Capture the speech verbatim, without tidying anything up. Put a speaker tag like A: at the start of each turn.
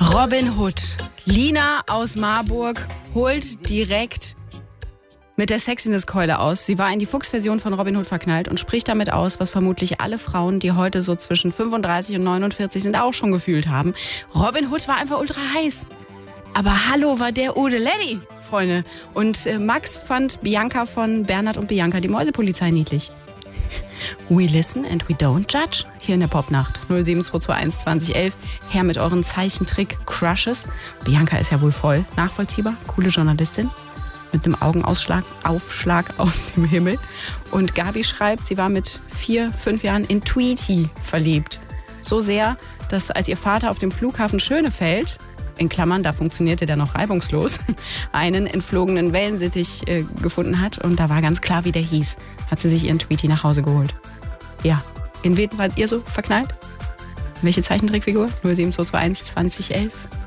A: Robin Hood. Lina aus Marburg holt direkt mit der Sexiness-Keule aus. Sie war in die Fuchsversion von Robin Hood verknallt und spricht damit aus, was vermutlich alle Frauen, die heute so zwischen fünfunddreißig und neunundvierzig sind, auch schon gefühlt haben. Robin Hood war einfach ultra heiß. Aber hallo, war der Odeledi, Freunde. Und äh, Max fand Bianca von Bernhard und Bianca, die Mäusepolizei, niedlich. We listen and we don't judge. Hier in der Popnacht. null sieben zwei zwei eins zwanzig elf. Her mit euren Zeichentrick-Crushes. Bianca ist ja wohl voll nachvollziehbar. Coole Journalistin. Mit einem Augenausschlag, Aufschlag aus dem Himmel. Und Gabi schreibt, sie war mit vier, fünf Jahren in Tweety verliebt. So sehr, dass als ihr Vater auf dem Flughafen Schönefeld, in Klammern, da funktionierte der noch reibungslos, einen entflogenen Wellensittich äh, gefunden hat. Und da war ganz klar, wie der hieß. Hat sie sich ihren Tweety nach Hause geholt. Ja, in wen wart ihr so verknallt? Welche Zeichentrickfigur? null sieben zwei zwei eins zwanzig elf.